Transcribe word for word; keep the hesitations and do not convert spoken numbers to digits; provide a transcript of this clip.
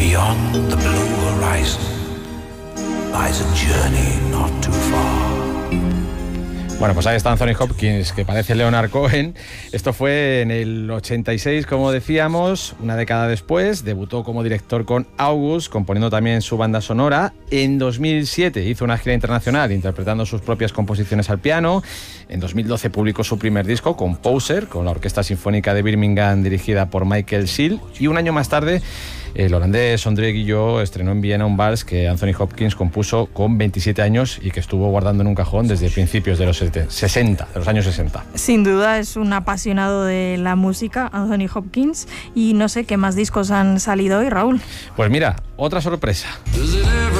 Beyond the blue horizon lies a journey not too far. Bueno, pues ahí está Anthony Hopkins, que parece Leonard Cohen. Esto fue en el ochenta y seis, como decíamos, una década después. Debutó como director con August, componiendo también su banda sonora. En dos mil siete hizo una gira internacional interpretando sus propias composiciones al piano. En dos mil doce publicó su primer disco, Composer, con la Orquesta Sinfónica de Birmingham dirigida por Michael Seal. Y un año más tarde, el holandés Ondrej Guillot estrenó en Viena un vals que Anthony Hopkins compuso con veintisiete años y que estuvo guardando en un cajón desde principios de los sesenta, de los años sesenta. Sin duda es un apasionado de la música, Anthony Hopkins, y no sé qué más discos han salido hoy, Raúl. Pues mira, otra sorpresa.